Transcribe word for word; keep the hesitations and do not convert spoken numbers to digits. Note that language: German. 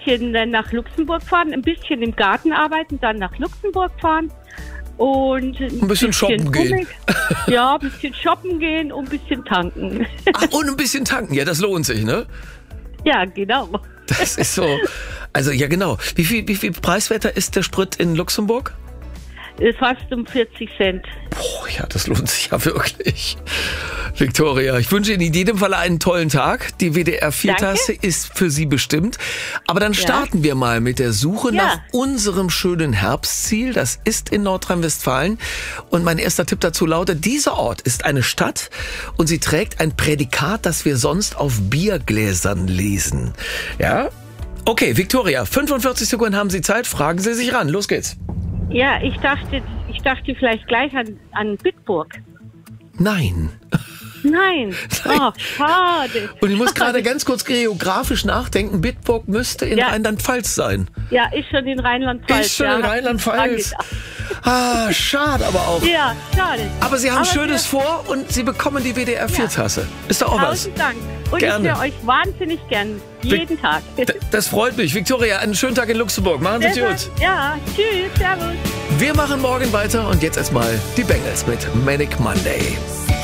bisschen nach Luxemburg fahren, ein bisschen im Garten arbeiten, dann nach Luxemburg fahren und ein, ein bisschen shoppen gehen. Ja, ein bisschen shoppen gehen und ein bisschen tanken. Ach, und ein bisschen tanken, ja, das lohnt sich, ne? Ja, genau. Das ist so, also ja genau. Wie viel, wie viel preiswerter ist der Sprit in Luxemburg? Fast um vierzig Cent. Boah, ja, das lohnt sich ja wirklich. Viktoria, ich wünsche Ihnen in jedem Fall einen tollen Tag. Die W D R vier Tasse ist für Sie bestimmt. Aber dann starten ja. wir mal mit der Suche ja. nach unserem schönen Herbstziel. Das ist in Nordrhein-Westfalen. Und mein erster Tipp dazu lautet, dieser Ort ist eine Stadt und sie trägt ein Prädikat, das wir sonst auf Biergläsern lesen. Ja? Okay, Viktoria, fünfundvierzig Sekunden haben Sie Zeit. Fragen Sie sich ran. Los geht's. Ja, ich dachte, ich dachte vielleicht gleich an, an Bitburg. Nein. Nein. Nein. Oh, schade. Und ich muss gerade ganz kurz geografisch nachdenken. Bitburg müsste in ja. Rheinland-Pfalz sein. Ja, ist schon in Rheinland-Pfalz. Ist schon ja. in Rheinland-Pfalz. Ah, schade aber auch. Ja, schade. Aber Sie haben aber Schönes vor und Sie bekommen die W D R vier Tasse. Ja. Ist doch auch was. Tausend Dank. Und Gerne. ich höre euch wahnsinnig gern. Jeden Vi- Tag. D- das freut mich. Viktoria, einen schönen Tag in Luxemburg. Machen Sie es gut. Ja, tschüss, servus. Wir machen morgen weiter und jetzt erstmal die Bengals mit Manic Monday.